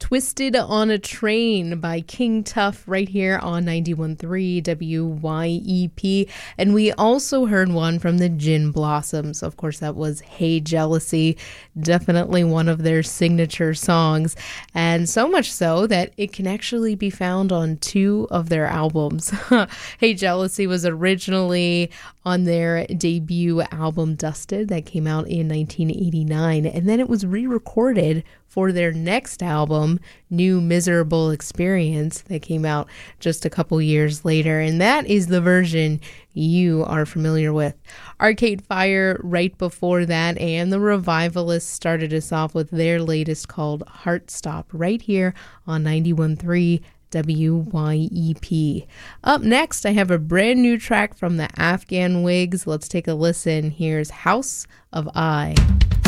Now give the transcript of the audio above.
Twisted on a Train by King Tuff right here on 91.3 WYEP. And we also heard one from the Gin Blossoms. Of course, that was Hey Jealousy, definitely one of their signature songs. And so much so that it can actually be found on two of their albums. Hey Jealousy was originally on their debut album Dusted that came out in 1989. And then it was re-recorded for their next album, New Miserable Experience, that came out just a couple years later. And that is the version you are familiar with. Arcade Fire right before that, and the Revivalists started us off with their latest called Heartstop right here on 91.3 WYEP. Up next, I have a brand new track from the Afghan Wigs. Let's take a listen. Here's House of I.